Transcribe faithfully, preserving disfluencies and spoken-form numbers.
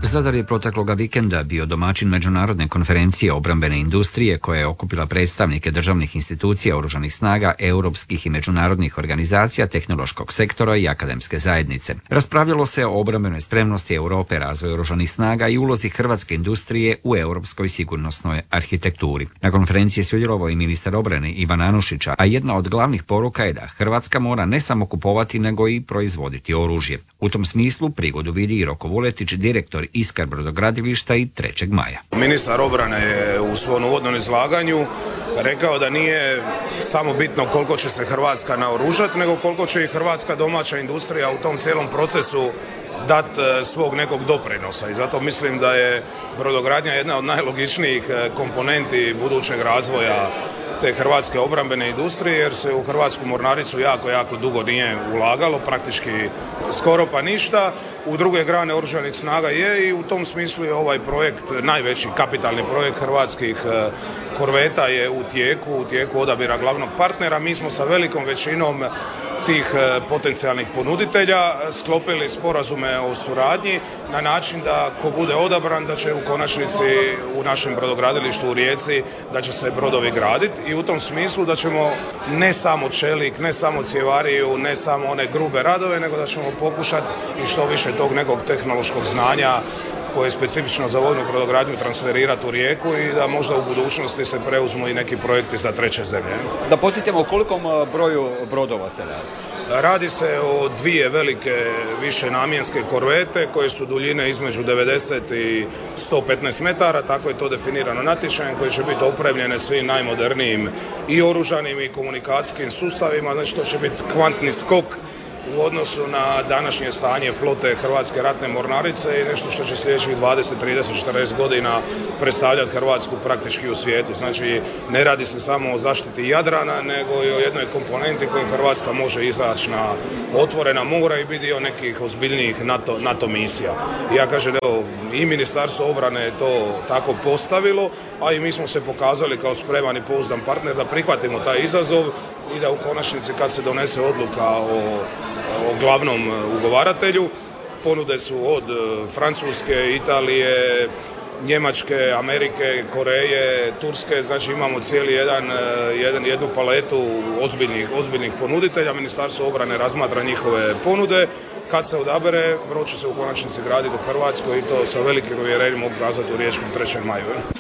Zadar je protekloga vikenda bio domaćin međunarodne konferencije obrambene industrije koja je okupila predstavnike državnih institucija, oružanih snaga, europskih i međunarodnih organizacija, tehnološkog sektora i akademske zajednice. Raspravljalo se o obrambenoj spremnosti Europe, razvoju oružanih snaga i ulozi hrvatske industrije u europskoj sigurnosnoj arhitekturi. Na konferenciji je sudjelovao i ministar obrane Ivan Anušić, a jedna od glavnih poruka je da Hrvatska mora ne samo kupovati nego i proizvoditi oružje. U tom smislu prigodu vidi i Roko Vuletić, direktor Iskar brodogradilišta i trećeg maja. Ministar obrane je u svom uvodnom izlaganju rekao da nije samo bitno koliko će se Hrvatska naoružati, nego koliko će i hrvatska domaća industrija u tom cijelom procesu dati svog nekog doprinosa. I zato mislim da je brodogradnja jedna od najlogičnijih komponenti budućeg razvoja te hrvatske obrambene industrije, jer se u hrvatsku mornaricu jako, jako dugo nije ulagalo, praktički skoro pa ništa. U druge grane oružanih snaga je i u tom smislu je ovaj projekt, najveći kapitalni projekt hrvatskih korveta je u tijeku, u tijeku odabira glavnog partnera. Mi smo sa velikom većinom tih potencijalnih ponuditelja sklopili sporazume o suradnji na način da ko bude odabran da će u konačnici u našem brodogradilištu u Rijeci da će se brodovi graditi i u tom smislu da ćemo ne samo čelik, ne samo cjevariju, ne samo one grube radove, nego da ćemo pokušati i što više tog nekog tehnološkog znanja koje je specifično za vojnu brodogradnju transferirati u Rijeku i da možda u budućnosti se preuzmu i neki projekti za treće zemlje. Da podsjetimo o kolikom broju brodova se radi? Radi se o dvije velike višenamjenske korvete koje su duljine između devedeset i sto petnaest metara, tako je to definirano natječajem, koje će biti opremljene svim najmodernijim i oružanim i komunikacijskim sustavima, znači to će biti kvantni skok u odnosu na današnje stanje flote Hrvatske ratne mornarice i nešto što će sljedećih dvadeset, trideset, četrdeset godina predstavljati Hrvatsku praktički u svijetu. Znači, ne radi se samo o zaštiti Jadrana, nego i o jednoj komponenti koju Hrvatska može izaći na otvorena mora i biti dio nekih ozbiljnijih NATO, NATO misija. I ja kažem, evo, i Ministarstvo obrane je to tako postavilo, a i mi smo se pokazali kao spreman i pouzdan partner da prihvatimo taj izazov i da u konačnici kad se donese odluka o o glavnom ugovaratelju, ponude su od Francuske, Italije, Njemačke, Amerike, Koreje, Turske, znači imamo cijeli jedan, jedan, jednu paletu ozbiljnih, ozbiljnih ponuditelja. Ministarstvo obrane razmatra njihove ponude. Kad se odabere, brod će se u konačnici graditi u Hrvatskoj i to sa velikim uvjerenjem mogu kazati u riječkom trećem maju.